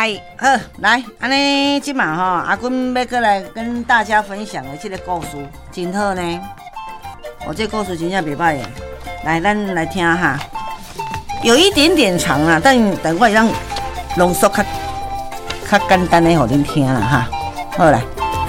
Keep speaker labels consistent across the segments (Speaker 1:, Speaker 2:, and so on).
Speaker 1: 来，好来，安尼即嘛吼，阿君要过来跟大家分享的这个故事，真好呢。这故事真正袂歹的。来，咱来听哈，有一点点长啦，但我会让浓缩较简单的，互恁听啦哈。好来。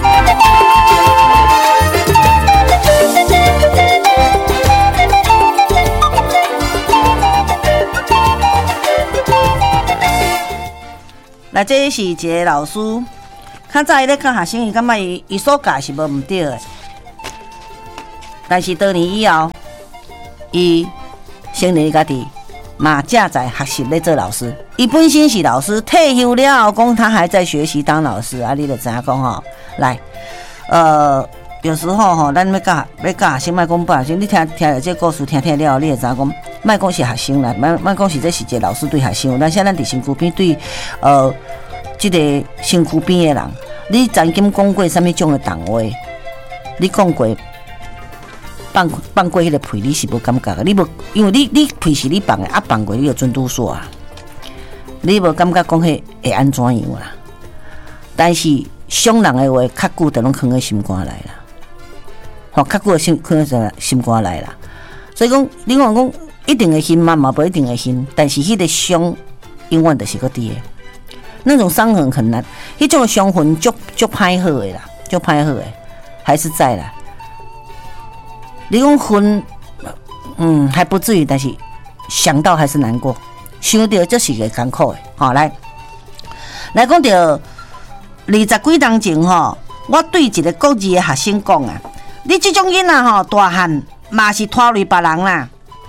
Speaker 1: 来，这是一个老师，较早伊咧教学生，伊感觉伊所教是无毋对的，但是多年以后，伊承认伊家己嘛正在学习咧做老师。伊本身是老师，退休了后讲他还在学习当老师啊，你就知影讲吼。来，有时候吼，咱要教学生，莫讲不学生，你听着这故事听了，你就知影讲，莫讲是学生啦，莫讲是这是一个老师对学生，但是咱伫身躯边对这个身躯边的人，你曾经讲过什么种的谈话？你讲过放过迄个屁，你是无感觉的，你无，因为你屁是你放的，放过你就准拄煞啊，你无感觉讲迄会安怎样啦？但是伤人的话，较久就拢藏在心肝来啦，吼，较久就藏在心肝来啦。所以讲，你讲一定会恨嘛，嘛不一定会恨，但是迄个伤永远就是个伫的。那种伤痕很难，迄种伤痕足歹好的啦，足歹好的，还是在啦。你讲恨，还不至于，但是想到还是难过，想到这是个艰苦的。好，来讲到20几年前吼，我对一个国二的学生讲啊，你这种囡仔吼，大汉嘛是拖累别人啦。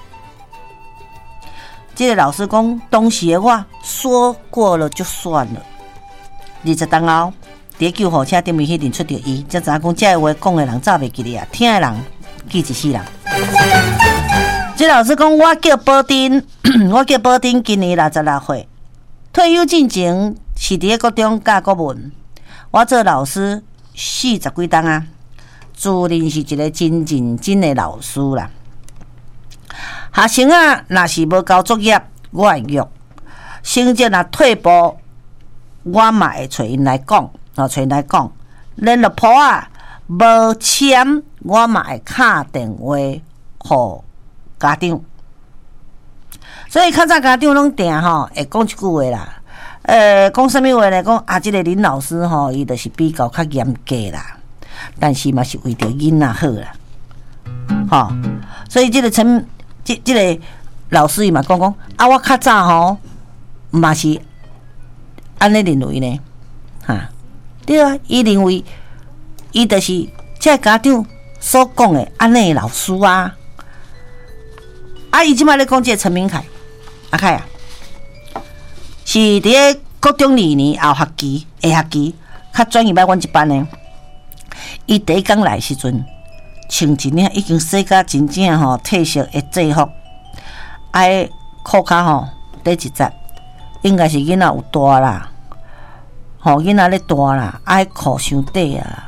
Speaker 1: 这个老师讲，当时的我说过了就算了。20年后，伫救护车顶面迄阵出着伊，才知影讲，这话讲的人早袂记哩啊，听的人记一世人。这老师讲，我叫保丁，我叫保丁，今年66岁，退休进前是伫国中教国文。我做老师40几年啊，自认是一个真认真的老师啦。学生啊，若是无交作业，我会约；成绩若退步，我嘛会找因来讲，找因来讲。联络簿啊无签，我嘛会敲电话互家长。所以较早家长拢定吼会讲一句话啦，讲啥物话呢？讲啊，这个林老师吼，伊就是比较严格啦，但是嘛是为着囡仔好啦，吼。所以这个这个老师伊嘛讲啊，我较早吼嘛是安尼认为呢，哈，对啊，伊认为伊就是这家长所讲的安尼的老师啊。啊，伊即摆咧讲这个陈明凯，阿凯啊，是伫国中2年后学期下学期，较转移来阮一班呢。伊第一天来时阵。穿一领已经洗甲真正吼褪色的制服，爱裤脚吼底一截，应该是囡仔有大啦，吼囡仔咧大啦，爱裤伤短啊，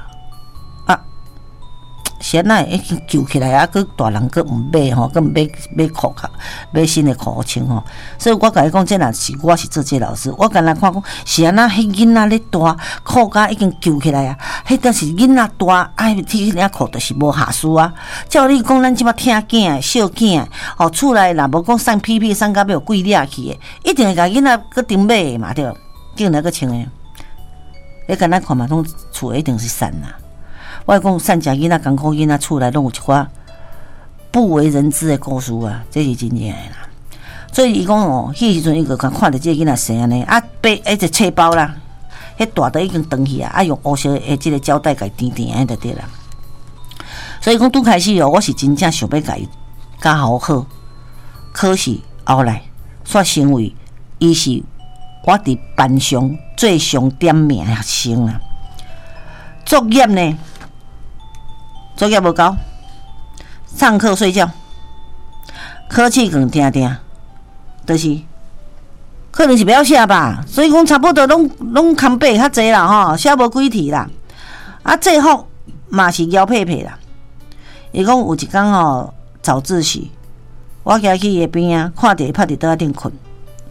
Speaker 1: 现在已经旧起来啊，佮大人佮毋买吼，佮毋买裤脚，买新的裤穿吼。所以我甲伊讲，这若是我是做这老师，我干来看讲是安那，迄囡仔咧大，裤脚已经旧起来啊，迄但是囡仔大，爱迄领裤就是无下输啊。照你讲，咱即摆听囝、小囝，吼厝内若无讲送屁屁送到要贵掠去的，一定会甲囡仔佮顶买的嘛对，竟然佮穿的。你干咱看嘛，拢厝一定是散啦。我讲善食囡仔、艰苦囡仔，厝内拢有一寡不为人知的故事啊，这是真正的啦。所以伊讲哦，迄时阵伊就看到这个囡仔生安尼，啊，背一个册包啦，迄大的已经断去啊，啊用乌色的这个胶带给填填安就对啦。所以讲拄开始哦，我是真正想要甲伊教好好，可是后来却成为伊是我伫班上最上点名的学生啦。作业呢？作业无交，上课睡觉，考试更定定，就是可能是不要写吧。所以讲差不多拢空白较济啦吼，写无几题啦。啊，最后嘛是摇屁屁啦。伊讲有一天吼早自习，我行去伊边啊，看着伊趴伫桌仔顶困，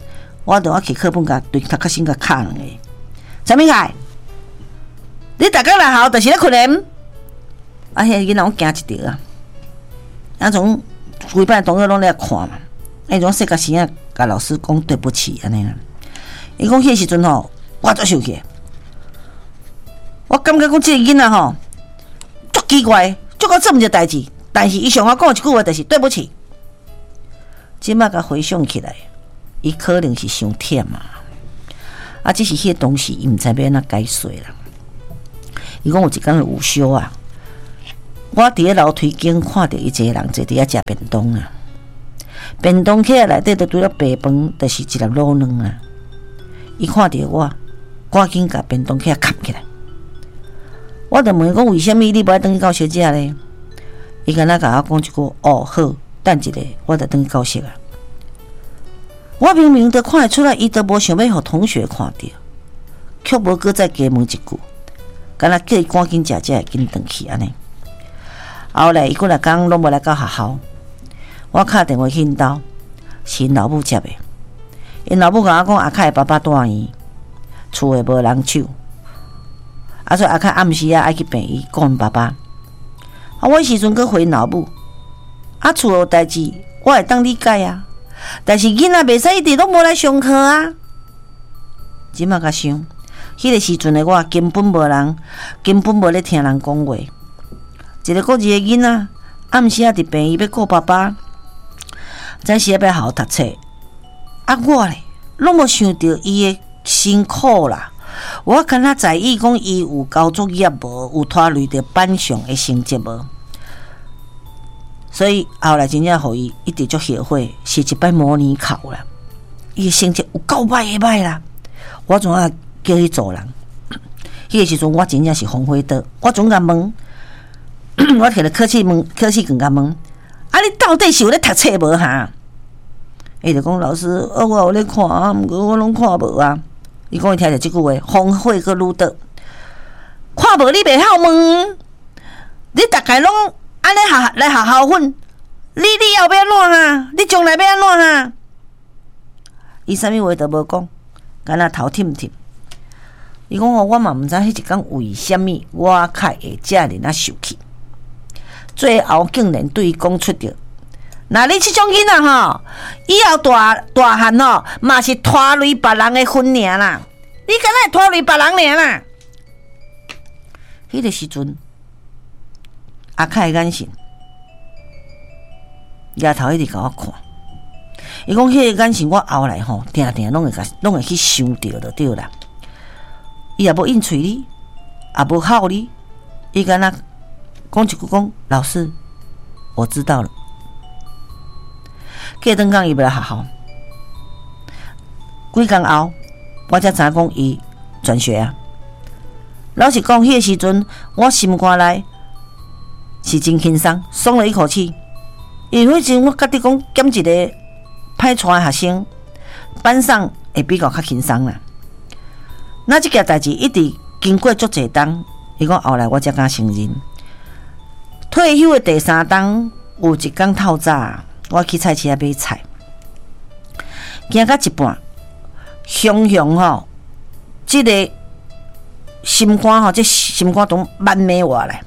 Speaker 1: 我就去课本甲对头壳先甲敲两个。啥物解？你逐工来校，就是咧困眠。啊，迄个囡仔我惊一条啊！啊，种规班同学拢咧看嘛，迄种说甲时啊，甲老师讲对不起安尼啦。伊讲迄时阵吼，我足生气。我感觉讲即个囡仔吼，足奇怪，足够做毋着代志，但是伊上我讲一句话，就是对不起。即摆甲回想起来，伊可能是伤忝啊，只是迄个东西伊毋知要安怎解说啦。伊讲有一天午休啊，我伫咧楼梯间看到伊一个人坐伫遐食便当啊，便当盒内底都除了白饭，就是一粒卤卵啊。伊看到我，赶紧甲便当盒扛起来。我就问讲为什么你无爱转去教室食咧？伊敢若甲我讲一句：“哦，好，等一下，我就转去教室啊。”我明明都看得出来，伊都无想要互同学看到，却无搁再加问一句，敢若叫伊赶紧食会紧转去安尼。后来伊几日讲拢无来到学校，我敲电话去因兜，是因老母接的。因老母甲我讲，阿凯的爸爸住院，厝诶无人手，所以阿凯暗时爱去病院讲因爸爸。我时阵搁回因老母，厝有代志，我会当理解啊。但是囡仔袂使一直拢无来上课啊！即马甲想，迄个时阵的我根本无咧听人讲话。一个国二个囡仔，暗时伫病院要顾爸爸，早时要好好读册。我咧，拢无想到伊的辛苦啦。我敢若在意讲伊有交作业无，有拖累着班上的成绩无。所以后来真正互伊一直足后悔，是一摆模拟考啦。伊的成绩有够歹啦，我总要叫伊做人。迄个时阵我真正是荒废倒，我总甲问，我摕着考试卷甲问，你到底是有咧读册无哈？伊就讲老师，我有咧看啊，毋过我拢看无啊。伊讲伊听着即句话，荒废个愈倒，看无你袂晓问，你逐概拢。安尼来学校混，你后要安怎啊？你将来要安怎啊？伊啥物话都无讲，敢若头忝忝。伊讲我嘛毋知迄一天为虾米我较会遮尔啊受气，最后竟然对伊讲出着，那你即种囡仔吼，以后大汉吼嘛是拖累别人的分尔啦，你敢若会拖累别人尔啦？迄个时阵。阿凯的眼神，丫头一直甲我看。伊讲迄个眼神，我后来吼，定定拢会去想到就对啦。伊也无应喙你，也无吼你，伊敢若讲一句讲，老师，我知道了。过顿讲伊要来学校，几工后，我才知讲伊转学啊。老实讲，迄个时阵，我心肝内。是真轻松，松了一口气。因为前我觉得讲减一个歹带的学生，班上会比较轻松啦。那这件代志一直经过足侪冬，伊讲后来我才敢承认。退休的第3冬，有一天透早，我去菜市买菜，行到一半，熊吼，这个心肝吼，这心肝都慢慢活来。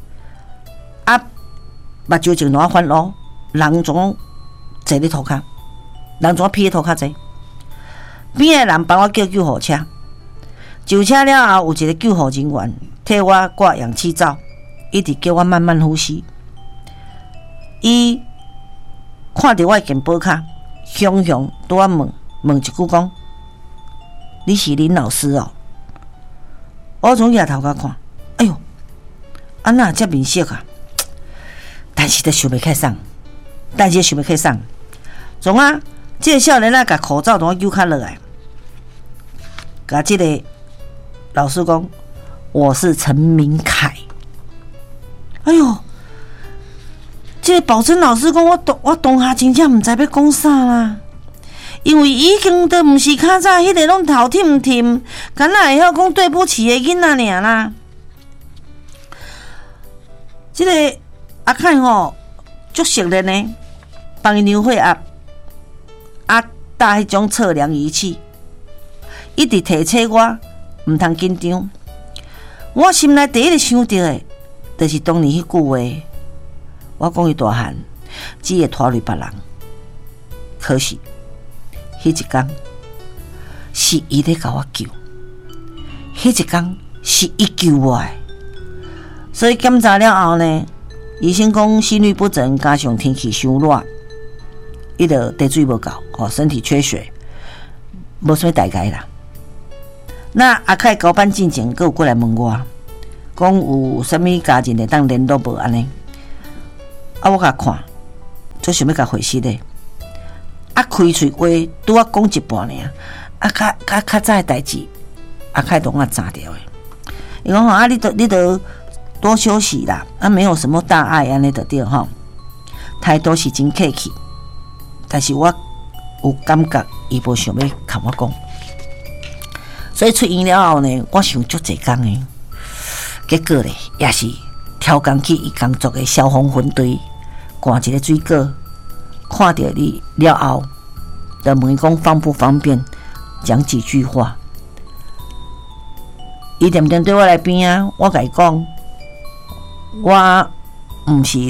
Speaker 1: 目睭前乱翻咯，人总坐咧涂骹，人总披咧涂骹坐。边个人帮我叫救护车，上车了后有一个救护人员替我挂氧气罩，一直叫我慢慢呼吸。伊看到我健保卡，雄对我问一句讲：“你是林老师哦？”我从额头甲看，哎呦，安那遮面色啊！但是都想袂开送，总啊，这个少年啊，甲口罩都揪开落来，甲这个老师讲，我是陈明凯。哎呦，这个保真老师讲，我当下真正毋知要讲啥啦，因为已经都毋是较早迄个拢头忝，敢若会晓讲对不起的囡仔尔啦。这个。阿凯吼，足熟练呢，帮伊量血压， 搭迄种测量仪器，一直提醒我毋通紧张。我心内第一个想到的，就是当年迄句话。我讲伊大汉，只会拖累别人。可是，迄一天是伊咧甲我救，迄一天是伊救我的。所以检查了后呢，医生讲心律不整，加上天气伤热，伊就地水无够，身体缺水，无啥大碍啦。那阿凯交班进前，佫有过来问我，讲有啥物家人会当联络无安尼？我甲看，就想要甲回息咧。开嘴话拄我讲一半尔，较早的代志，阿凯都我炸掉的。伊讲你都多休息啦，没有什么大碍安尼就对吼。态度是真客气，但是我有感觉伊无想要甲我讲，所以出院了后呢，我想足侪工的，结果咧也是挑工去伊工作的消防分队，挂一个水果，看到你了后，就问伊讲方不方便讲几句话。伊点点对我来边啊，我甲伊讲，我毋是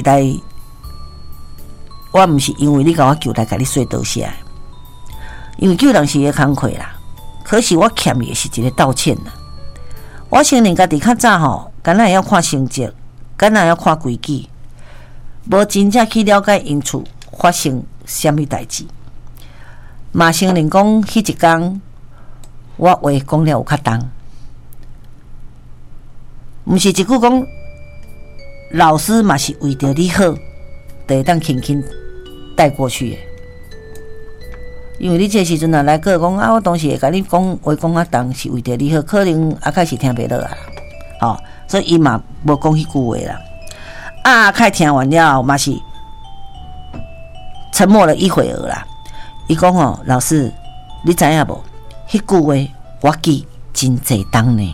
Speaker 1: 因为你甲我救来甲你说多谢，因为救人是个工课啦。可是我欠伊的是一个道歉啦。我承认家己较早吼，敢若会晓看成绩，敢若会晓看规矩，无真正去了解因厝发生什么代志。嘛承认讲迄一天我话讲了有较重，毋是一句讲老师嘛是为着你好，就会当轻轻带过去的。因为你这时阵来个讲我当时会甲你讲话讲啊重，是为着你好，可能阿凯是听袂落啊，所以伊嘛无讲迄句话啦。阿凯听完了嘛是沉默了一会儿啦。伊讲老师，你知影无？迄句话我记真侪当呢。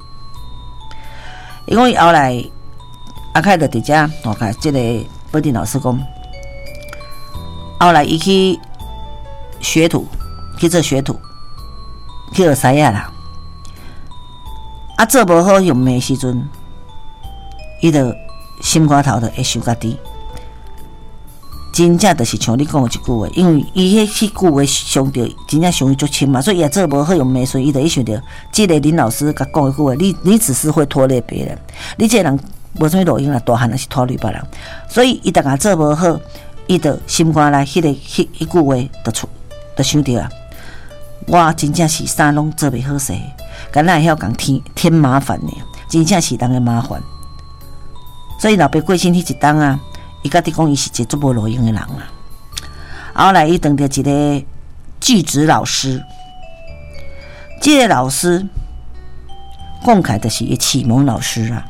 Speaker 1: 伊讲伊后来阿凯就伫遮，我甲即个保定老师讲，后来伊去学徒，去做学徒，去学师仔啦。做无好用的时阵，伊就心肝头就会想家己。真正就是像你讲的一句话，因为伊迄句话伤着，真正伤伊足深嘛，所以也做无好用没所以伊就想着，这个林老师甲讲的句话，你只是会拖累别人，你这个人无什么路用啦，大汉也是拖累别人，所以伊逐个做无好，伊就心肝内迄句话就想着啊，我真正是啥拢做袂好势，敢若会晓共添麻烦呢，真正是人的麻烦。所以老爸过身迄一当啊。伊甲你讲，伊是一个足无路用的人啊。后来伊碰到一个巨职老师，这个老师讲起来就是一个启蒙老师啊。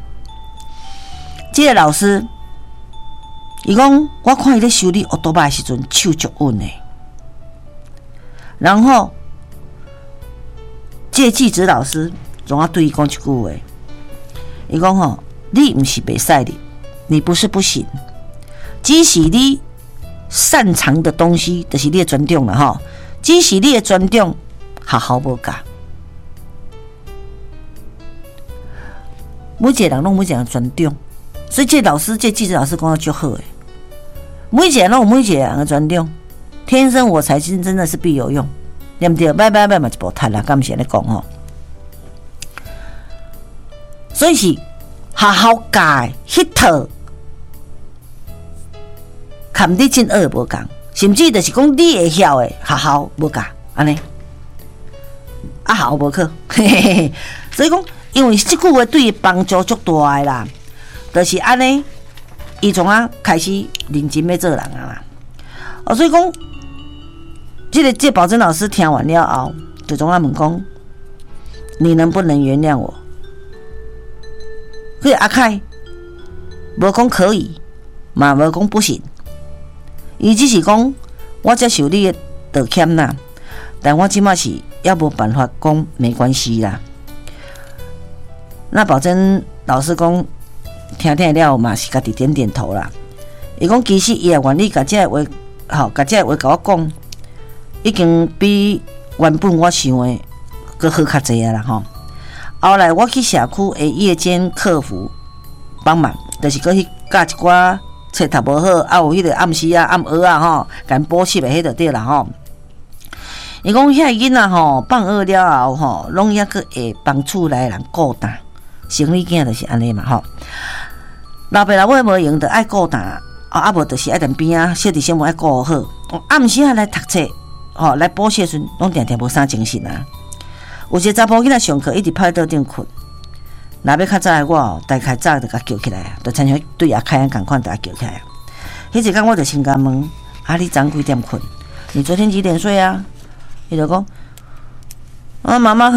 Speaker 1: 这个老师，伊讲我看伊咧修理奥多巴的时阵手足稳的，然后这个巨职老师总要对伊讲一句话，伊讲你毋是袂使的。你不是不行，只是你擅长的东西，就是你的专长了哈。只是你的专长好好无教，每一个人拢每一个专长，所以这老师，这记者老师讲得足好诶。每一个人拢有每一个人的专长，天生我材真的是必有用，对不对？拜嘛一部读啦，敢是安尼讲吼。所以是好好教迄套。含你真学无共，甚至就是讲你会晓的，好好无教安尼，好无靠，嘿嘿嘿。所以讲，因为这句话对伊帮助足大的啦，就是安尼，伊从开始认真要做人啊啦。所以讲，这保真老师听完了后，就从问讲，你能不能原谅我？所以阿凯无讲可以，嘛无讲不行。伊只是讲，我接受你的道歉啦，但我即马是也无办法讲没关系啦。那保证老师讲听了嘛是家己点点头啦。伊讲其实伊也愿意甲这个话，甲这个话甲我讲， 已经比原本我想的搁好较济啊啦吼。后来我去社区的夜间客服帮忙，就是搁去教一寡册读无好，有迄个暗时啊、暗学啊吼，甲补习的迄就对啦吼。伊讲遐囡仔吼放学了后吼，拢抑个会帮厝内人顾担，生理囝就是安尼嘛吼。老爸老母无用，就爱顾担，无就是爱踮边啊，小弟小妹爱顾好。暗时啊来读册，吼来补习时阵，拢定定无啥精神啊。有些查甫囡仔上课一直趴在桌顶困，若要较早的我，大概早就甲叫起来啊，就亲像对阿开共款，就甲叫起来。迄一天我就先甲问，你昨几点困？你昨天几点睡啊？伊就讲，妈妈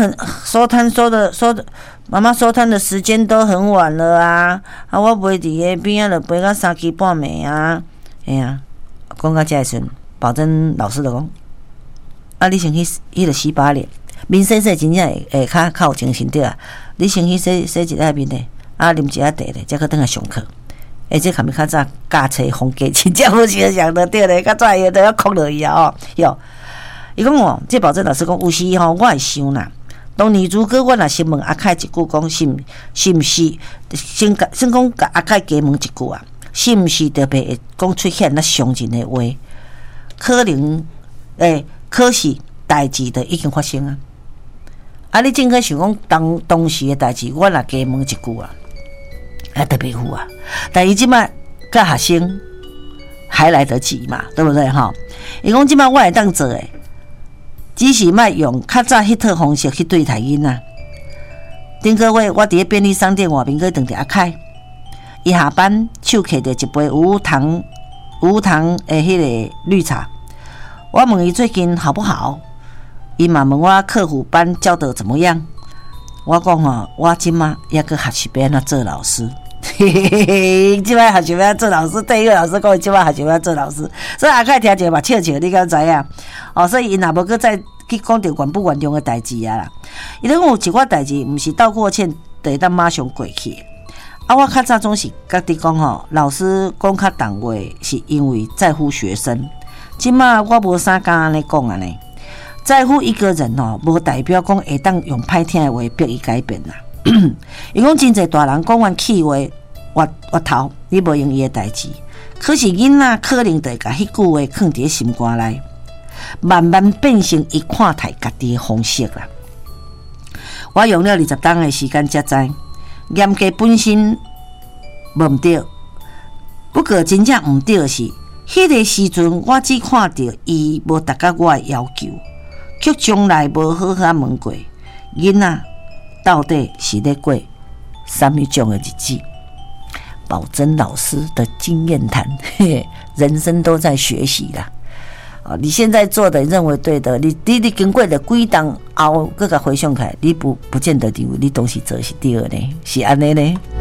Speaker 1: 妈妈收摊的时间都很晚了啊！我陪伫个边仔就陪到3更半暝啊！哎呀，讲到这时阵，保证老师就讲，你先去迄个洗把脸，面洗洗真正会较有精神对啊！你先去洗一下面咧，啉一下茶咧，才去转来上课。这较较早驾车风格真正好想象得对咧，较早伊都要哭落去啊！哦，哟。伊讲这保证老师讲，有时我会想啦。当年如果我若先问阿凯一句，讲是毋是先讲甲阿凯加问一句啊？是毋是特别会讲出现那伤人的话？可能可是代志就已经发生啊！你正可想讲当时的代志，我若加问一句啊，特别好啊！但伊即摆甲学生还来得及嘛？对不对哈？伊讲即摆我会当做诶。只是莫用较早迄套方式去对待囡仔。顶个月我伫咧便利商店外面去等着阿凯，伊下班手摕着一杯无糖的迄个绿茶。我问伊最近好不好？伊嘛问我客服班教得怎么样？我讲我即马抑个学习要安怎做老师。即摆学习要做老师，对一个老师讲，即摆学习要做老师，所以阿凯听者嘛笑笑，你敢知影？所以伊若无搁再去讲着原不原谅的代志啊啦。伊咧讲有一寡代志，毋是道过歉就会当马上过去。我较早总是甲你讲老师讲较重话，是因为在乎学生。即马我无啥敢安尼讲安尼，在乎一个人无代表讲会当用歹听的话逼伊改变啦。伊讲真侪大人讲完气话，我头你无用伊的代志，可是囡仔可能就会甲迄句话藏伫心肝内，慢慢变成伊看待家己的方式啦。我用了20天的时间才知，严格本身无毋对，不过真正毋对是，迄个时阵我只看到伊无达到我的要求，却从来无好好问过囡仔到底是咧过什么种的日子。宝珍老师的经验谈，人生都在学习啦。你现在做的认为对的，你经过了几档后，各个回想起来，你不见得认为你东西做是对的呢，是安尼呢？